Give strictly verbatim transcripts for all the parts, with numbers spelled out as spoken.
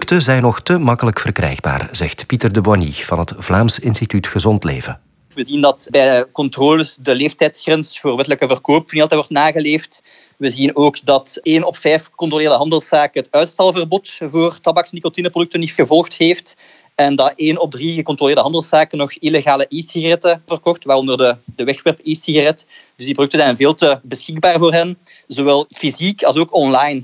producten zijn nog te makkelijk verkrijgbaar, zegt Pieter de Boigny van het Vlaams Instituut Gezond Leven. We zien dat bij controles de leeftijdsgrens voor wettelijke verkoop niet altijd wordt nageleefd. We zien ook dat één op vijf gecontroleerde handelszaken het uitstalverbod voor tabaks- en nicotineproducten niet gevolgd heeft. En dat één op drie gecontroleerde handelszaken nog illegale e-sigaretten verkocht, waaronder de, de wegwerp-e-sigaret. Dus die producten zijn veel te beschikbaar voor hen, zowel fysiek als ook online.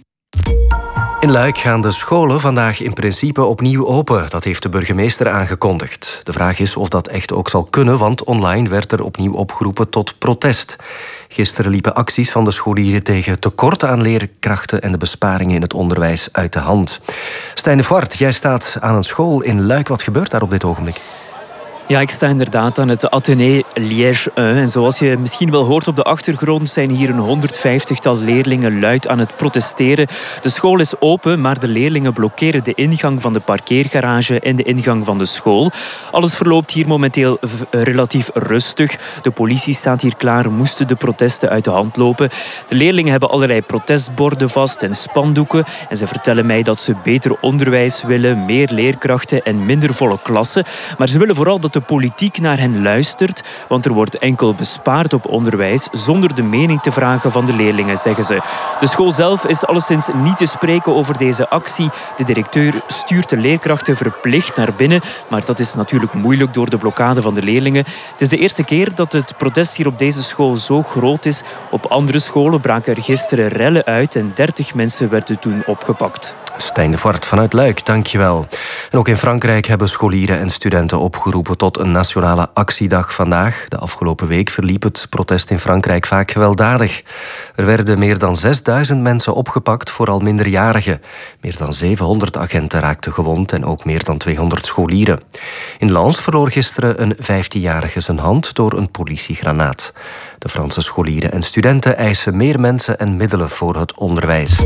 In Luik gaan de scholen vandaag in principe opnieuw open. Dat heeft de burgemeester aangekondigd. De vraag is of dat echt ook zal kunnen, want online werd er opnieuw opgeroepen tot protest. Gisteren liepen acties van de scholieren tegen tekorten aan leerkrachten en de besparingen in het onderwijs uit de hand. Stijn de Voort, jij staat aan een school in Luik. Wat gebeurt daar op dit ogenblik? Ja, ik sta inderdaad aan het Athénée Liège één. En zoals je misschien wel hoort op de achtergrond zijn hier een honderdvijftigtal leerlingen luid aan het protesteren. De school is open, maar de leerlingen blokkeren de ingang van de parkeergarage en de ingang van de school. Alles verloopt hier momenteel relatief rustig. De politie staat hier klaar, moesten de protesten uit de hand lopen. De leerlingen hebben allerlei protestborden vast en spandoeken. En ze vertellen mij dat ze beter onderwijs willen, meer leerkrachten en minder volle klassen. Maar ze willen vooral dat de politiek naar hen luistert, want er wordt enkel bespaard op onderwijs zonder de mening te vragen van de leerlingen, zeggen ze. De school zelf is alleszins niet te spreken over deze actie. De directeur stuurt de leerkrachten verplicht naar binnen, maar dat is natuurlijk moeilijk door de blokkade van de leerlingen. Het is de eerste keer dat het protest hier op deze school zo groot is. Op andere scholen braken er gisteren rellen uit en dertig mensen werden toen opgepakt. Stijn de Voort vanuit Luik, dankjewel. En ook in Frankrijk hebben scholieren en studenten opgeroepen tot een nationale actiedag vandaag. De afgelopen week verliep het protest in Frankrijk vaak gewelddadig. Er werden meer dan zesduizend mensen opgepakt, vooral minderjarigen. Meer dan zevenhonderd agenten raakten gewond en ook meer dan tweehonderd scholieren. In Lens verloor gisteren een vijftienjarige zijn hand door een politiegranaat. De Franse scholieren en studenten eisen meer mensen en middelen voor het onderwijs.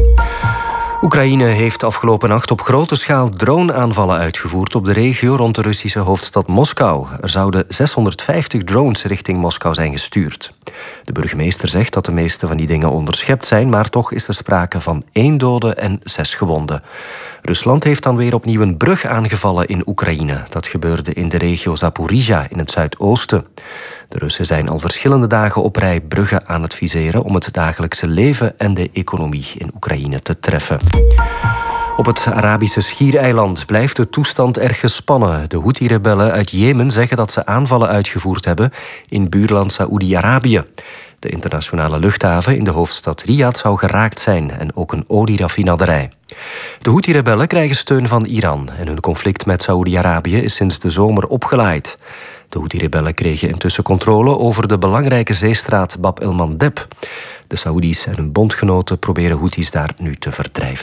Oekraïne heeft afgelopen nacht op grote schaal drone-aanvallen uitgevoerd op de regio rond de Russische hoofdstad Moskou. Er zouden zeshonderdvijftig drones richting Moskou zijn gestuurd. De burgemeester zegt dat de meeste van die dingen onderschept zijn, maar toch is er sprake van één dode en zes gewonden. Rusland heeft dan weer opnieuw een brug aangevallen in Oekraïne. Dat gebeurde in de regio Zaporizhia in het zuidoosten. De Russen zijn al verschillende dagen op rij bruggen aan het viseren om het dagelijkse leven en de economie in Oekraïne te treffen. Op het Arabische Schiereiland blijft de toestand erg gespannen. De Houthi-rebellen uit Jemen zeggen dat ze aanvallen uitgevoerd hebben in buurland Saoedi-Arabië. De internationale luchthaven in de hoofdstad Riyadh zou geraakt zijn en ook een olieraffinaderij. De Houthi-rebellen krijgen steun van Iran en hun conflict met Saoedi-Arabië is sinds de zomer opgelaaid. De Houthi-rebellen kregen intussen controle over de belangrijke zeestraat Bab el-Mandeb. De Saoedi's en hun bondgenoten proberen Houthis daar nu te verdrijven.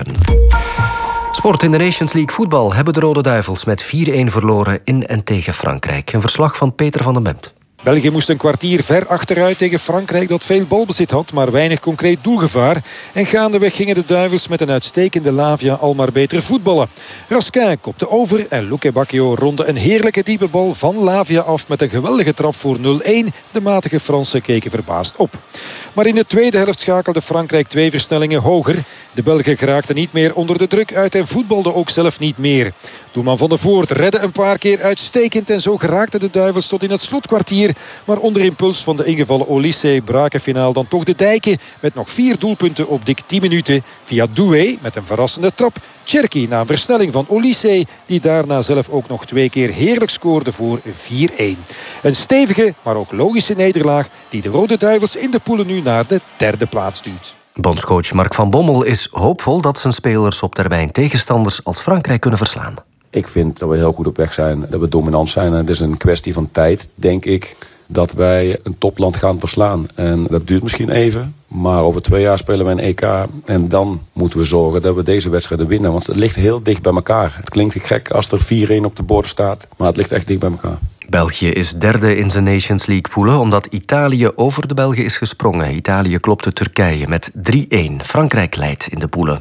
Sport in de Nations League voetbal hebben de Rode Duivels met vier-een verloren in en tegen Frankrijk. Een verslag van Peter van den Bemt. België moest een kwartier ver achteruit tegen Frankrijk dat veel balbezit had, maar weinig concreet doelgevaar. En gaandeweg gingen de Duivels met een uitstekende Lavia al maar beter voetballen. Raskin kopte over en Luque Bacchio ronde een heerlijke diepe bal van Lavia af met een geweldige trap voor nul-een. De matige Fransen keken verbaasd op. Maar in de tweede helft schakelde Frankrijk twee versnellingen hoger. De Belgen geraakten niet meer onder de druk uit en voetbalden ook zelf niet meer. Doelman Van der Voort redde een paar keer uitstekend en zo geraakten de Duivels tot in het slotkwartier. Maar onder impuls van de ingevallen Olysee braken finaal dan toch de dijken met nog vier doelpunten op dik tien minuten via Doué met een verrassende trap. Cherki na een versnelling van Olysee die daarna zelf ook nog twee keer heerlijk scoorde voor vier-een. Een stevige, maar ook logische nederlaag die de Rode Duivels in de poelen nu naar de derde plaats duwt. Bondscoach Mark van Bommel is hoopvol dat zijn spelers op termijn tegenstanders als Frankrijk kunnen verslaan. Ik vind dat we heel goed op weg zijn, dat we dominant zijn. En het is een kwestie van tijd, denk ik, dat wij een topland gaan verslaan. En dat duurt misschien even, maar over twee jaar spelen we een E K. En dan moeten we zorgen dat we deze wedstrijden winnen. Want het ligt heel dicht bij elkaar. Het klinkt gek als er vier-een op de borden staat, maar het ligt echt dicht bij elkaar. België is derde in zijn Nations League poelen omdat Italië over de Belgen is gesprongen. Italië klopte Turkije met drie-een. Frankrijk leidt in de poelen.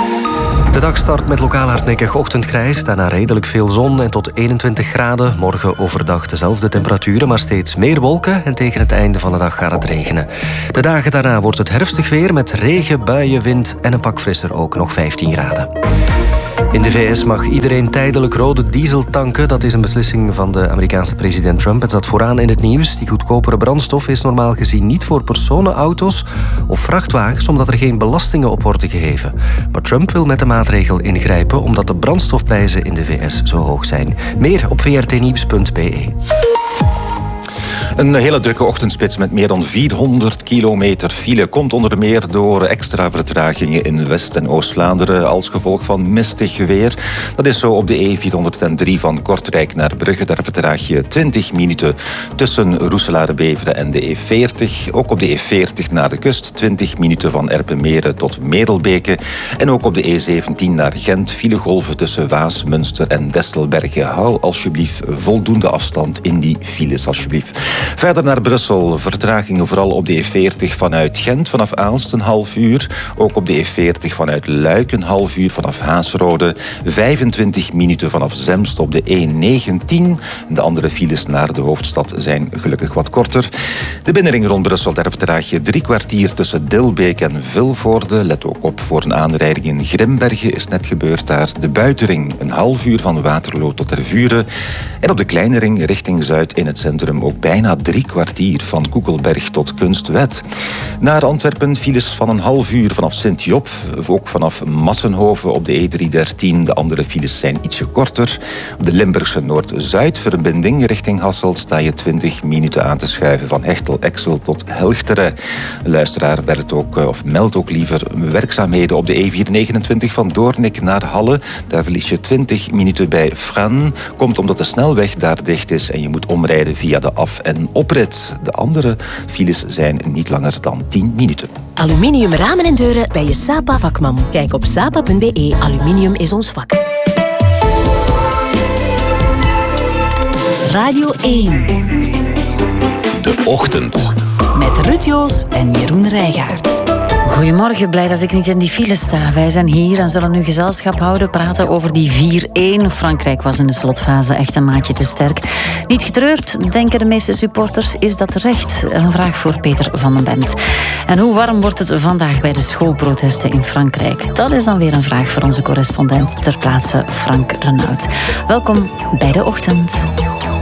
De dag start met lokaal hardnekkig ochtendgrijs, daarna redelijk veel zon en tot eenentwintig graden. Morgen overdag dezelfde temperaturen, maar steeds meer wolken en tegen het einde van de dag gaat het regenen. De dagen daarna wordt het herfstig weer met regen, buien, wind en een pak frisser ook nog vijftien graden. In de V S mag iedereen tijdelijk rode diesel tanken. Dat is een beslissing van de Amerikaanse president Trump. Het zat vooraan in het nieuws. Die goedkopere brandstof is normaal gezien niet voor personenauto's of vrachtwagens, omdat er geen belastingen op worden geheven. Maar Trump wil met de maatregel ingrijpen omdat de brandstofprijzen in de V S zo hoog zijn. Meer op v r t nieuws punt b e. Een hele drukke ochtendspits met meer dan vierhonderd kilometer file komt onder meer door extra vertragingen in West- en Oost-Vlaanderen als gevolg van mistig weer. Dat is zo op de E vierhonderddrie van Kortrijk naar Brugge. Daar vertraag je twintig minuten tussen Roeselare-Beveren en de E veertig. Ook op de E veertig naar de kust, twintig minuten van Erpenmeren tot Medel-Beke. En ook op de E zeventien naar Gent, filegolven tussen Waas, Münster en Destelbergen. Hou alsjeblieft voldoende afstand in die files, alsjeblieft. Verder naar Brussel. Vertragingen vooral op de E veertig vanuit Gent vanaf Aalst een half uur. Ook op de E veertig vanuit Luik een half uur vanaf Haasrode. vijfentwintig minuten vanaf Zemst op de E negentien. De andere files naar de hoofdstad zijn gelukkig wat korter. De binnenring rond Brussel, daar vertraag je drie kwartier tussen Dilbeek en Vilvoorde. Let ook op voor een aanrijding in Grimbergen is net gebeurd daar. De buitenring een half uur van Waterloo tot Tervuren. En op de kleine ring richting Zuid in het centrum ook bijna drie kwartier van Koekelberg tot Kunstwet. Naar Antwerpen files van een half uur vanaf Sint-Job. Ook vanaf Massenhoven op de E driehonderddertien. De andere files zijn ietsje korter. Op de Limburgse Noord-Zuid-verbinding richting Hasselt sta je twintig minuten aan te schuiven van Hechtel-Exel tot Helchteren. De luisteraar werkt ook, of meldt ook liever werkzaamheden op de E vierhonderdnegenentwintig van Doornik naar Halle. Daar verlies je twintig minuten bij Fran. Komt omdat de snelweg daar dicht is en je moet omrijden via de af- en oprit. De andere files zijn niet langer dan tien minuten. Aluminium ramen en deuren bij je Sapa vakman. Kijk op sapa punt b e. Aluminium is ons vak. Radio één. De Ochtend. Met Ruud Joos en Jeroen Rijgaard. Goedemorgen, blij dat ik niet in die file sta. Wij zijn hier en zullen nu gezelschap houden, praten over die vier één. Frankrijk was in de slotfase echt een maatje te sterk. Niet getreurd, denken de meeste supporters. Is dat terecht? Een vraag voor Peter van den Bent. En hoe warm wordt het vandaag bij de schoolprotesten in Frankrijk? Dat is dan weer een vraag voor onze correspondent ter plaatse Frank Renaud. Welkom bij De Ochtend.